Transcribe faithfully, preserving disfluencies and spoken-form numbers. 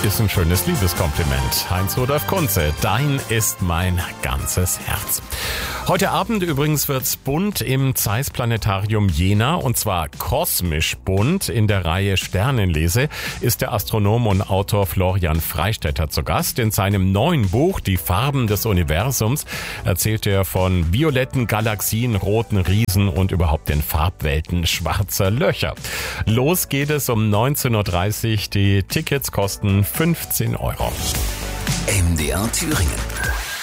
ist ein schönes Liebeskompliment. Heinz-Rudolf Kunze, dein ist mein ganzes Herz. Heute Abend übrigens wird's bunt im Zeiss Planetarium Jena, und zwar kosmisch bunt. In der Reihe Sternenlese ist der Astronom und Autor Florian Freistetter zu Gast. In seinem neuen Buch Die Farben des Universums erzählt er von violetten Galaxien, roten Riesen und überhaupt den Farbwelten schwarzer Löcher. Los geht es um neunzehn Uhr dreißig. Die Tickets kosten fünfzehn Euro. M D R Thüringen.